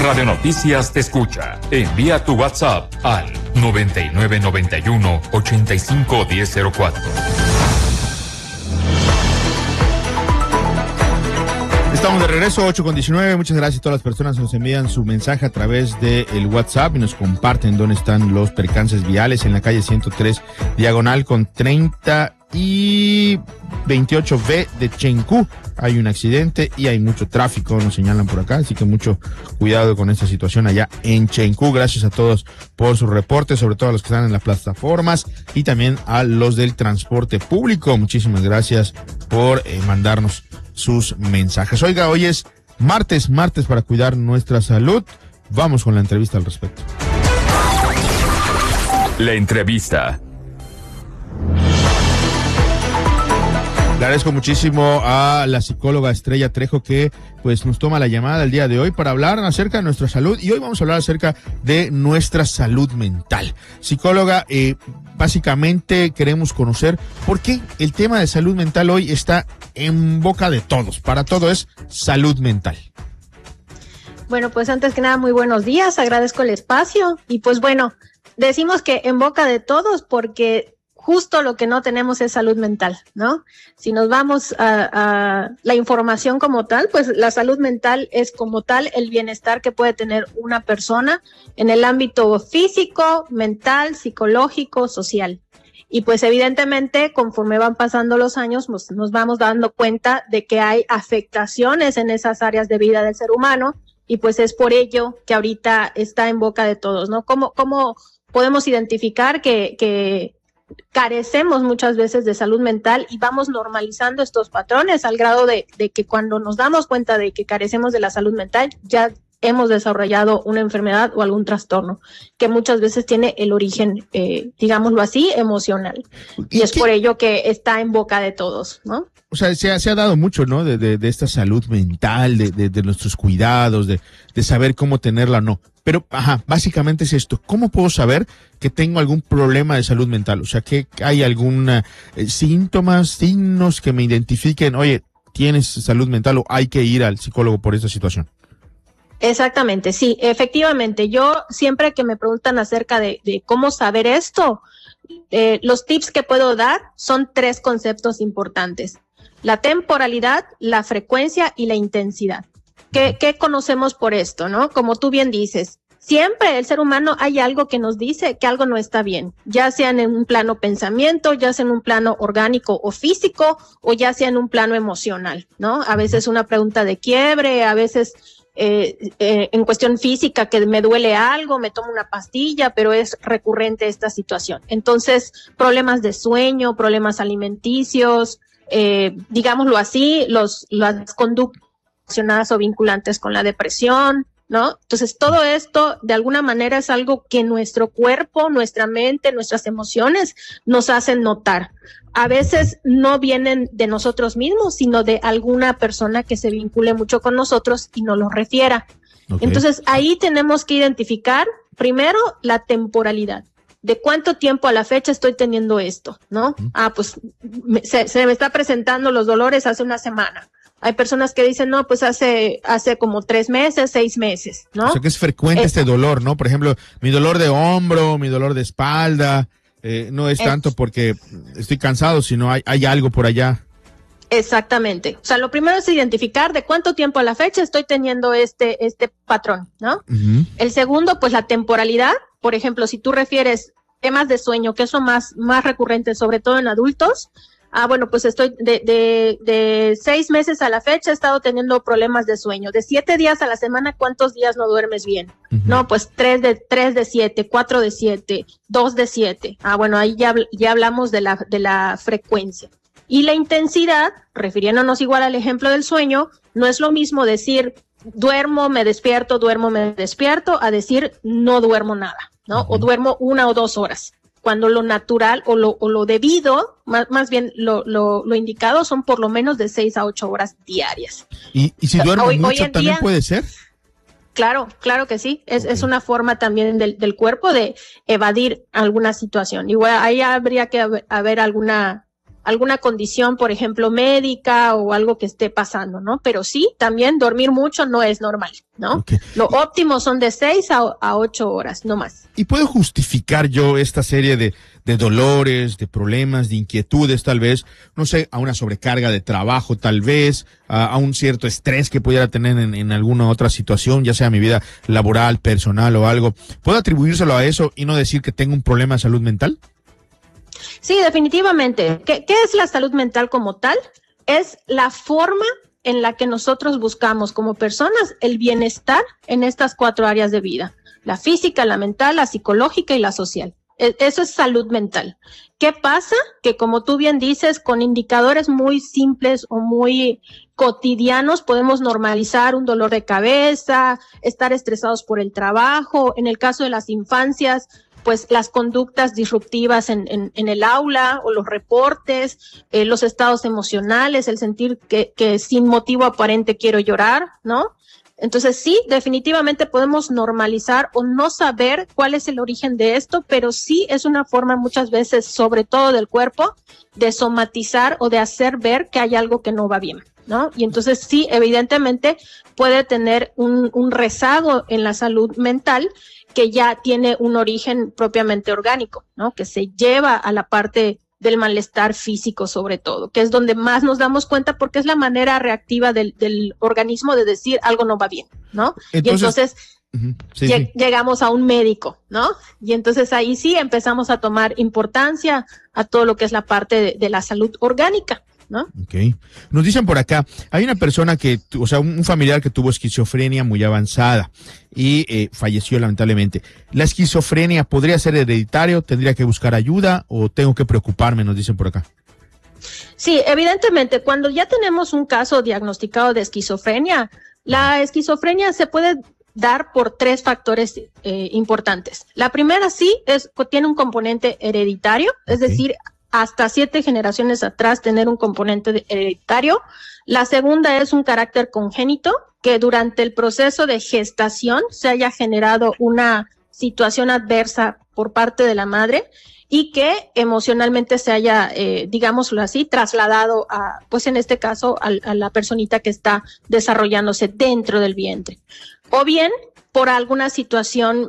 Radio Noticias te escucha. Envía tu WhatsApp al 9991-851004. Estamos de regreso, 8:19. Muchas gracias a todas las personas que nos envían su mensaje a través del WhatsApp y nos comparten dónde están los percances viales en la calle 103, diagonal con 30 y 28B de Chencú. Hay un accidente y hay mucho tráfico, nos señalan por acá, así que mucho cuidado con esta situación allá en Chencú. Gracias a todos por sus reportes, sobre todo a los que están en las plataformas y también a los del transporte público. Muchísimas gracias por mandarnos sus mensajes. Oiga, hoy es martes para cuidar nuestra salud. Vamos con la entrevista al respecto. La entrevista. Le agradezco muchísimo a la psicóloga Estrella Trejo que pues nos toma la llamada el día de hoy para hablar acerca de nuestra salud, y hoy vamos a hablar acerca de nuestra salud mental. Psicóloga, básicamente queremos conocer por qué el tema de salud mental hoy está en boca de todos. Para todo es salud mental. Bueno, pues antes que nada, muy buenos días, agradezco el espacio y pues bueno, decimos que en boca de todos porque justo lo que no tenemos es salud mental, ¿no? Si nos vamos a la información como tal, pues la salud mental es como tal el bienestar que puede tener una persona en el ámbito físico, mental, psicológico, social. Y pues evidentemente conforme van pasando los años pues, nos vamos dando cuenta de que hay afectaciones en esas áreas de vida del ser humano y pues es por ello que ahorita está en boca de todos, ¿no? ¿Cómo podemos identificar que carecemos muchas veces de salud mental y vamos normalizando estos patrones al grado de que cuando nos damos cuenta de que carecemos de la salud mental ya hemos desarrollado una enfermedad o algún trastorno que muchas veces tiene el origen, digámoslo así, emocional. Y es por ello que está en boca de todos, ¿no? O sea, se ha dado mucho, ¿no? De esta salud mental, de nuestros cuidados, de saber cómo tenerla o no. Pero, básicamente es esto. ¿Cómo puedo saber que tengo algún problema de salud mental? O sea, que hay algún síntomas, signos que me identifiquen, oye, tienes salud mental o hay que ir al psicólogo por esta situación. Exactamente, sí, efectivamente. Yo siempre que me preguntan acerca de cómo saber esto, los tips que puedo dar son 3 conceptos importantes: la temporalidad, la frecuencia y la intensidad. ¿Qué conocemos por esto, no? Como tú bien dices, siempre el ser humano hay algo que nos dice que algo no está bien, ya sea en un plano pensamiento, ya sea en un plano orgánico o físico, o ya sea en un plano emocional, ¿no? A veces una pregunta de quiebre, a veces en cuestión física que me duele algo, me tomo una pastilla, pero es recurrente esta situación. Entonces, problemas de sueño, problemas alimenticios, digámoslo así, las conductas relacionadas o vinculantes con la depresión, ¿no? Entonces, todo esto, de alguna manera, es algo que nuestro cuerpo, nuestra mente, nuestras emociones nos hacen notar. A veces no vienen de nosotros mismos, sino de alguna persona que se vincule mucho con nosotros y nos lo refiera. Okay. Entonces, ahí tenemos que identificar, primero, la temporalidad. ¿De cuánto tiempo a la fecha estoy teniendo esto, no? Pues se me está presentando los dolores hace una semana. Hay personas que dicen, no, pues hace como 3 meses, 6 meses, ¿no? O sea que es frecuente este dolor, ¿no? Por ejemplo, mi dolor de hombro, mi dolor de espalda, no es tanto porque estoy cansado, sino hay algo por allá. Exactamente. O sea, lo primero es identificar de cuánto tiempo a la fecha estoy teniendo este patrón, ¿no? Uh-huh. El segundo, pues la temporalidad. Por ejemplo, si tú refieres temas de sueño, que es lo más recurrente, sobre todo en adultos, bueno, pues estoy de 6 meses a la fecha he estado teniendo problemas de sueño. De 7 días a la semana, ¿cuántos días no duermes bien? Uh-huh. No, pues 3 de 7, 4 de 7, 2 de 7. Bueno, ahí ya hablamos de la frecuencia. Y la intensidad, refiriéndonos igual al ejemplo del sueño, no es lo mismo decir duermo, me despierto, a decir no duermo nada, ¿no? Uh-huh. O duermo 1 o 2 horas. Cuando lo natural o lo debido, más bien lo indicado son por lo menos de 6 a 8 horas diarias. ¿Y si duermo mucho también puede ser? Claro que sí. Es una forma también del cuerpo de evadir alguna situación. Igual ahí habría que haber alguna alguna condición, por ejemplo, médica o algo que esté pasando, ¿no? Pero sí, también dormir mucho no es normal, ¿no? Okay. Lo óptimo son de 6 a 8 horas, no más. ¿Y puedo justificar yo esta serie de dolores, de problemas, de inquietudes tal vez, no sé, a una sobrecarga de trabajo tal vez, a un cierto estrés que pudiera tener en alguna otra situación, ya sea mi vida laboral, personal o algo? ¿Puedo atribuírselo a eso y no decir que tengo un problema de salud mental? Sí, definitivamente. ¿Qué es la salud mental como tal? Es la forma en la que nosotros buscamos como personas el bienestar en estas 4 áreas de vida: la física, la mental, la psicológica y la social. Eso es salud mental. ¿Qué pasa? Que como tú bien dices, con indicadores muy simples o muy cotidianos podemos normalizar un dolor de cabeza, estar estresados por el trabajo. En el caso de las infancias, pues las conductas disruptivas en el aula o los reportes, los estados emocionales, el sentir que sin motivo aparente quiero llorar, ¿no? Entonces sí, definitivamente podemos normalizar o no saber cuál es el origen de esto, pero sí es una forma muchas veces, sobre todo del cuerpo, de somatizar o de hacer ver que hay algo que no va bien, ¿no? Y entonces sí, evidentemente puede tener un rezago en la salud mental que ya tiene un origen propiamente orgánico, ¿no? Que se lleva a la parte del malestar físico sobre todo, que es donde más nos damos cuenta porque es la manera reactiva del organismo de decir algo no va bien, ¿no? Entonces llegamos a un médico, ¿no? Y entonces ahí sí empezamos a tomar importancia a todo lo que es la parte de la salud orgánica, ¿no? Okay. Nos dicen por acá, hay una persona un familiar que tuvo esquizofrenia muy avanzada y falleció lamentablemente. ¿La esquizofrenia podría ser hereditario? ¿Tendría que buscar ayuda o tengo que preocuparme? Nos dicen por acá. Sí, evidentemente, cuando ya tenemos un caso diagnosticado de esquizofrenia, la esquizofrenia se puede dar por 3 factores importantes. La primera tiene un componente hereditario, es decir, hasta 7 generaciones atrás tener un componente hereditario. La segunda es un carácter congénito, que durante el proceso de gestación se haya generado una situación adversa por parte de la madre y que emocionalmente se haya, digámoslo así, trasladado a, pues en este caso, a la personita que está desarrollándose dentro del vientre. O bien por alguna situación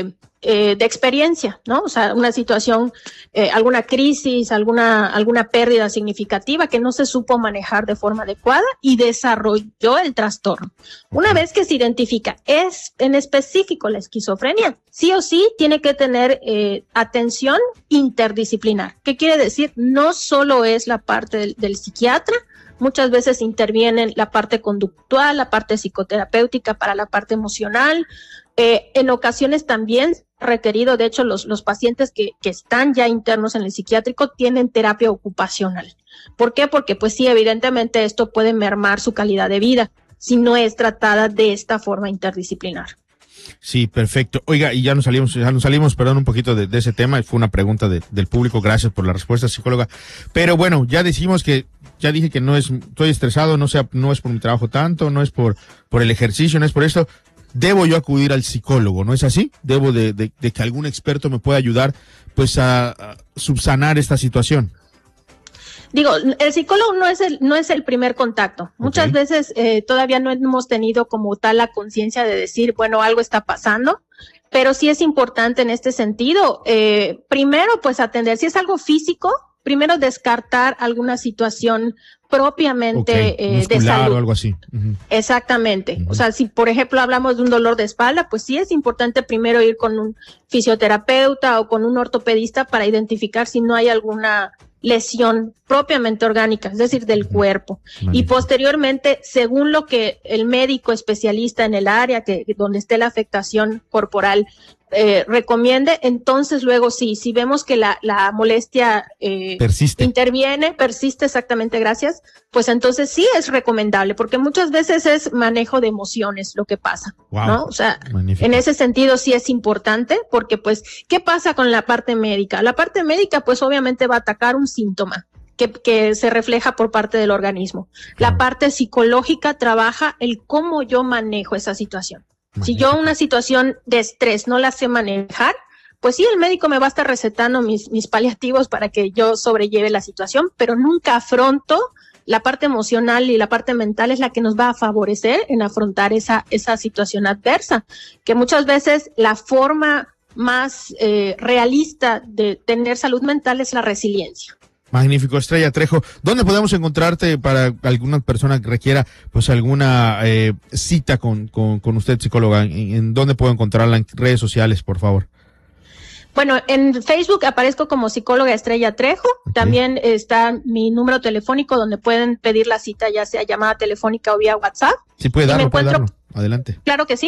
de experiencia, ¿no? O sea, una situación, alguna crisis, alguna pérdida significativa que no se supo manejar de forma adecuada y desarrolló el trastorno. Una vez que se identifica es en específico la esquizofrenia, sí o sí tiene que tener atención interdisciplinar. ¿Qué quiere decir? No solo es la parte del psiquiatra, muchas veces intervienen la parte conductual, la parte psicoterapéutica para la parte emocional. En ocasiones también requerido, de hecho, los pacientes que están ya internos en el psiquiátrico tienen terapia ocupacional. ¿Por qué? Porque pues sí, evidentemente esto puede mermar su calidad de vida si no es tratada de esta forma interdisciplinar. Sí, perfecto. Oiga, y ya nos salimos, perdón, un poquito de ese tema. Fue una pregunta del público. Gracias por la respuesta, psicóloga. Pero bueno, ya dije que estoy estresado, no es por mi trabajo tanto, no es por el ejercicio, no es por esto. Debo yo acudir al psicólogo, ¿no es así? Debo de que algún experto me pueda ayudar, pues, a subsanar esta situación. Digo, el psicólogo no es el primer contacto. Okay. Muchas veces todavía no hemos tenido como tal la conciencia de decir, bueno, algo está pasando, pero sí es importante en este sentido. Primero, pues atender. Si es algo físico, primero descartar alguna situación propiamente de salud o algo así. Uh-huh. Exactamente. Uh-huh. O sea, si por ejemplo hablamos de un dolor de espalda, pues sí es importante primero ir con un fisioterapeuta o con un ortopedista para identificar si no hay alguna lesión propiamente orgánica, es decir, del cuerpo. Y posteriormente, según lo que el médico especialista en el área donde esté la afectación corporal recomiende, entonces luego sí, si vemos que la molestia persiste exactamente, gracias, pues entonces sí es recomendable, porque muchas veces es manejo de emociones lo que pasa, wow, ¿no? O sea, magnífico. En ese sentido sí es importante, porque pues, ¿qué pasa con la parte médica? La parte médica pues obviamente va a atacar un síntoma que se refleja por parte del organismo. La parte psicológica trabaja el cómo yo manejo esa situación. Si yo una situación de estrés no la sé manejar, pues sí, el médico me va a estar recetando mis paliativos para que yo sobrelleve la situación, pero nunca afronto la parte emocional y la parte mental es la que nos va a favorecer en afrontar esa situación adversa, que muchas veces la forma más realista de tener salud mental es la resiliencia. Magnífico, Estrella Trejo. ¿Dónde podemos encontrarte para alguna persona que requiera pues alguna cita con usted, psicóloga? ¿En dónde puedo encontrarla? En redes sociales, por favor. Bueno, en Facebook aparezco como psicóloga Estrella Trejo. Okay. También está mi número telefónico donde pueden pedir la cita, ya sea llamada telefónica o vía WhatsApp. Sí, puede darlo. Adelante. Claro que sí,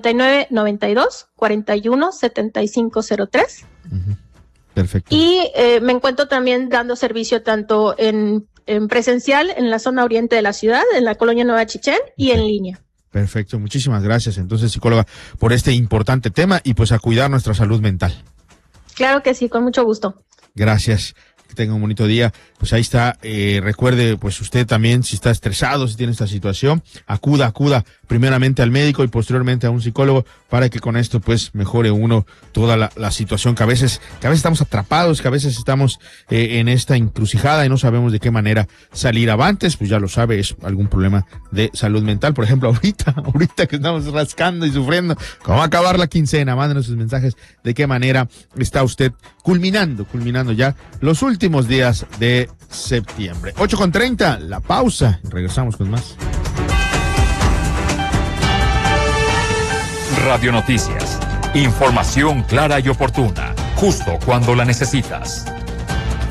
9992-417503. Perfecto. Y me encuentro también dando servicio tanto en presencial en la zona oriente de la ciudad, en la colonia Nueva Chichén, y en línea. Perfecto, muchísimas gracias entonces, psicóloga, por este importante tema y pues a cuidar nuestra salud mental. Claro que sí, con mucho gusto. Gracias. Que tenga un bonito día. Pues ahí está, recuerde, pues usted también, si está estresado, si tiene esta situación, acuda primeramente al médico y posteriormente a un psicólogo para que con esto pues mejore uno toda la situación que a veces estamos atrapados, que a veces estamos en esta encrucijada y no sabemos de qué manera salir avantes. Pues ya lo sabe, es algún problema de salud mental. Por ejemplo, ahorita que estamos rascando y sufriendo, ¿cómo va a acabar la quincena? Mándenos sus mensajes de qué manera está usted culminando ya los últimos días de septiembre. 8:30, la pausa. Regresamos con más. Radio Noticias. Información clara y oportuna, justo cuando la necesitas.